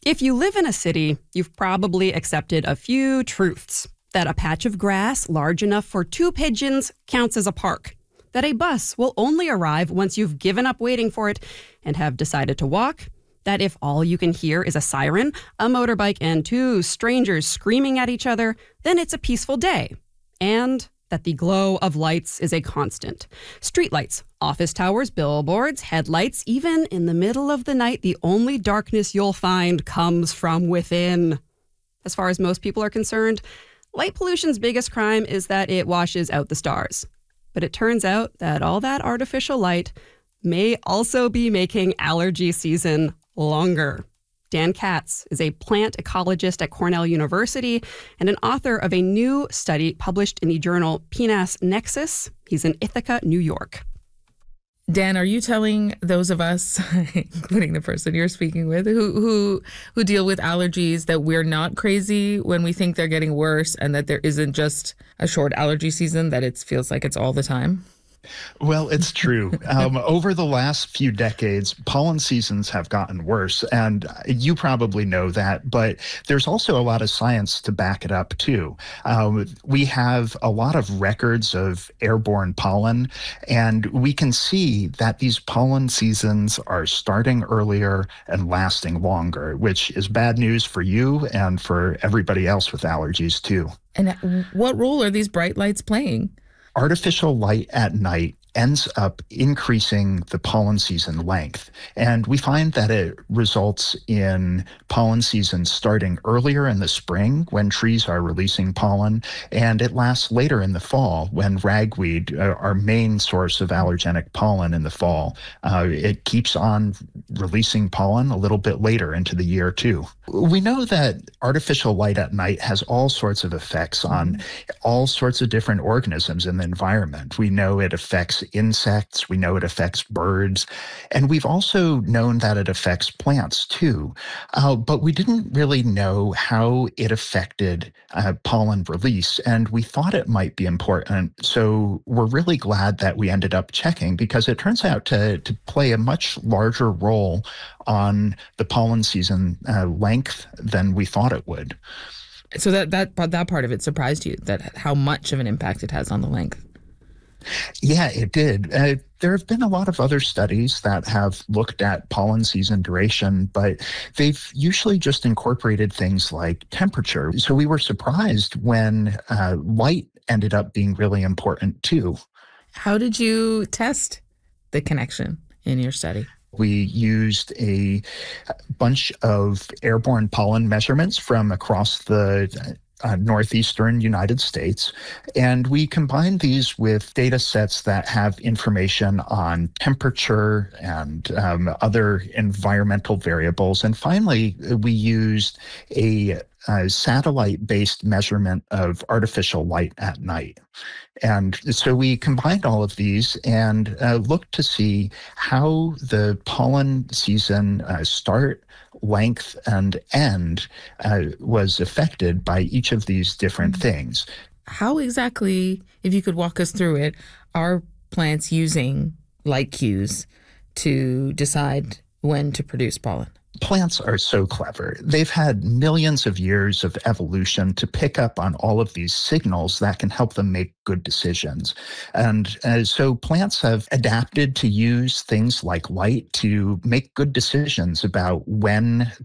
If you live in a city, you've probably accepted a few truths. That a patch of grass large enough for 2 pigeons counts as a park. That a bus will only arrive once you've given up waiting for it and have decided to walk. That if all you can hear is a siren, a motorbike, and 2 strangers screaming at each other, then it's a peaceful day. And that the glow of lights is a constant. Streetlights, office towers, billboards, headlights, even in the middle of the night, the only darkness you'll find comes from within. As far as most people are concerned, light pollution's biggest crime is that it washes out the stars. But it turns out that all that artificial light may also be making allergy season longer. Dan Katz is a plant ecologist at Cornell University and an author of a new study published in the journal PNAS Nexus. He's in Ithaca, New York. Dan, are you telling those of us, including the person you're speaking with, who deal with allergies, that we're not crazy when we think they're getting worse and that there isn't just a short allergy season, that it feels like it's all the time? Well, it's true. Over the last few decades, pollen seasons have gotten worse, and you probably know that, but there's also a lot of science to back it up, too. We have a lot of records of airborne pollen, and we can see that these pollen seasons are starting earlier and lasting longer, which is bad news for you and for everybody else with allergies, too. And what role are these bright lights playing? Artificial light at night ends up increasing the pollen season length. And we find that it results in pollen season starting earlier in the spring when trees are releasing pollen, and it lasts later in the fall when ragweed, our main source of allergenic pollen in the fall, it keeps on releasing pollen a little bit later into the year too. We know that artificial light at night has all sorts of effects on all sorts of different organisms in the environment. We know it affects insects, we know it affects birds, and we've also known that it affects plants too. But we didn't really know how it affected pollen release, and we thought it might be important. So we're really glad that we ended up checking, because it turns out to play a much larger role on the pollen season length than we thought it would. So that part of it surprised you, that how much of an impact it has on the length? Yeah, it did. There have been a lot of other studies that have looked at pollen season duration, but they've usually just incorporated things like temperature. So we were surprised when light ended up being really important too. How did you test the connection in your study? We used a bunch of airborne pollen measurements from across the northeastern United States, and we combined these with data sets that have information on temperature and other environmental variables. And finally, we used a satellite-based measurement of artificial light at night. And so we combined all of these and looked to see how the pollen season start, length, and end was affected by each of these different things. How exactly, if you could walk us through it, are plants using light cues to decide when to produce pollen? Plants are so clever. They've had millions of years of evolution to pick up on all of these signals that can help them make good decisions. And so plants have adapted to use things like light to make good decisions about when